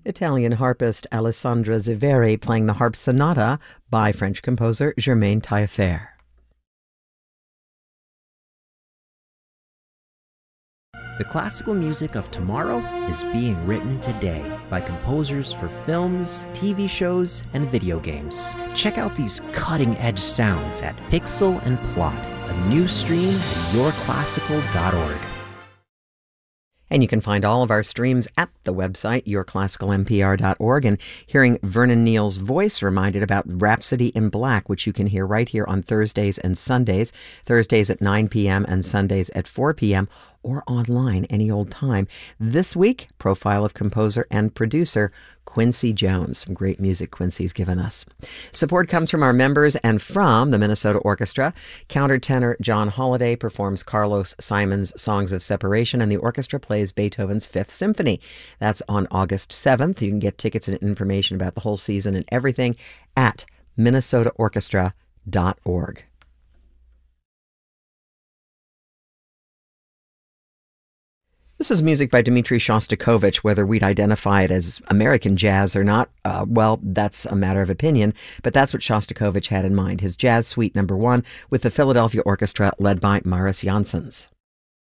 Italian harpist Alessandra Ziveri playing the harp sonata by French composer Germain Taillefer. The classical music of tomorrow is being written today by composers for films, TV shows, and video games. Check out these cutting-edge sounds at Pixel and Plot, a new stream at yourclassical.org. And you can find all of our streams at the website, yourclassicalmpr.org. And hearing Vernon Neal's voice reminded about Rhapsody in Black, which you can hear right here on Thursdays and Sundays. Thursdays at 9 p.m. and Sundays at 4 p.m. or online any old time. This week, profile of composer and producer Quincy Jones. Some great music Quincy's given us. Support comes from our members and from the Minnesota Orchestra. Countertenor John Holliday performs Carlos Simon's Songs of Separation, and the orchestra plays Beethoven's Fifth Symphony. That's on August 7th. You can get tickets and information about the whole season and everything at minnesotaorchestra.org. This is music by Dmitri Shostakovich. Whether we'd identify it as American jazz or not, well, that's a matter of opinion, but that's what Shostakovich had in mind, his Jazz Suite No. 1 with the Philadelphia Orchestra led by Maris Janssens.